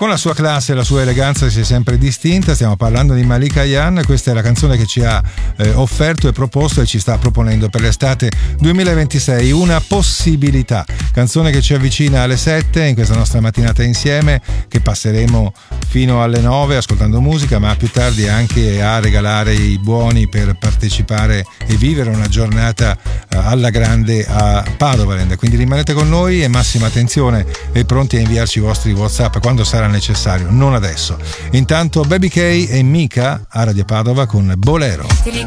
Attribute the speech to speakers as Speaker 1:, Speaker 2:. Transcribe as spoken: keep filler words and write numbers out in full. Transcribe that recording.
Speaker 1: con la sua classe e la sua eleganza si è sempre distinta. Stiamo parlando di Malika Ayane. Questa è la canzone che ci ha eh, offerto e proposto e ci sta proponendo per l'estate duemilaventisei, una possibilità, canzone che ci avvicina alle sette in questa nostra mattinata insieme, che passeremo fino alle nove ascoltando musica, ma più tardi anche a regalare i buoni per partecipare e vivere una giornata eh, alla grande a Padovaland. Quindi rimanete con noi e massima attenzione e pronti a inviarci i vostri WhatsApp quando sarà necessario, non adesso. Intanto Baby K e Mika a Radio Padova con Bolero.